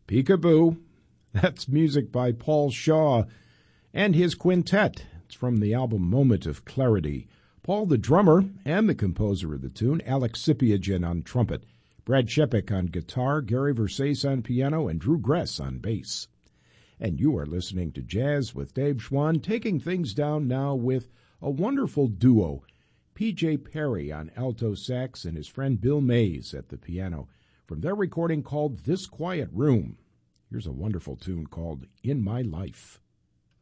Peekaboo. That's music by Paul Shaw and his quintet. It's from the album Moment of Clarity. Paul, the drummer and the composer of the tune, Alex Sipiagin on trumpet, Brad Shepik on guitar, Gary Versace on piano, and Drew Gress on bass. And you are listening to Jazz with Dave Schwann, taking things down now with a wonderful duo, P.J. Perry on alto sax and his friend Bill Mays at the piano, from their recording called This Quiet Room. Here's a wonderful tune called In My Life.